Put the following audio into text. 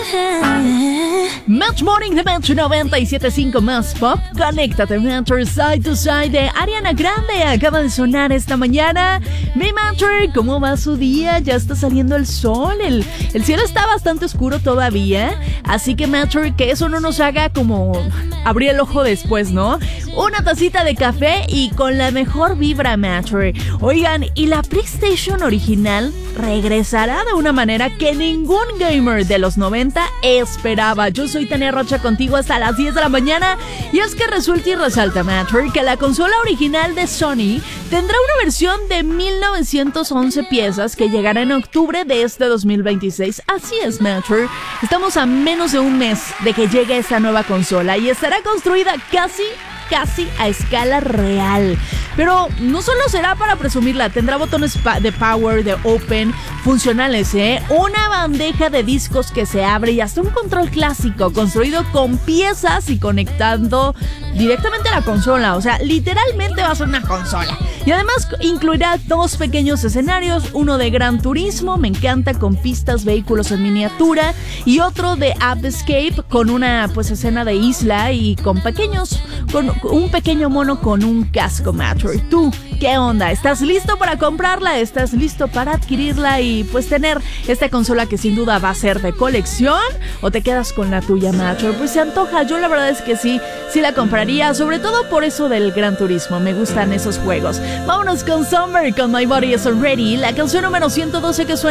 Match Morning de Match 97.5 más pop. Conéctate, Matcher, Side to Side de Ariana Grande. Acaba de sonar esta mañana. Mi Matcher, ¿cómo va su día? Ya está saliendo el sol. El cielo está bastante oscuro todavía. Así que, Matcher, que eso no nos haga como abrir el ojo después, ¿no? Una tacita de café y con la mejor vibra, Matcher. Oigan, y la PlayStation original regresará de una manera que ningún gamer de los 90 esperaba. Yo soy Tania Rocha contigo hasta las 10 de la mañana. Y es que resulta y resalta, Matcher, que la consola original de Sony tendrá una versión de 1911 piezas que llegará en octubre de este 2026. Así es, Matcher. Estamos a menos de un mes de que llegue esta nueva consola y estará construida casi a escala real. Pero no solo será para presumirla, tendrá botones de power, de open, funcionales, una bandeja de discos que se abre y hasta un control clásico construido con piezas y conectando directamente a la consola. O sea, literalmente va a ser una consola. Y además incluirá 2 pequeños escenarios, uno de Gran Turismo, me encanta, con pistas, vehículos en miniatura, y otro de App Escape con una escena de isla y con un pequeño mono con un casco, Matcher. ¿Tú qué onda? ¿Estás listo para comprarla? ¿Estás listo para adquirirla y tener esta consola que sin duda va a ser de colección? ¿O te quedas con la tuya, Matcher? Pues se antoja. Yo la verdad es que sí la compraría, sobre todo por eso del Gran Turismo. Me gustan esos juegos. Vámonos con Summer, con My Body Is Already, la canción número 112 que suena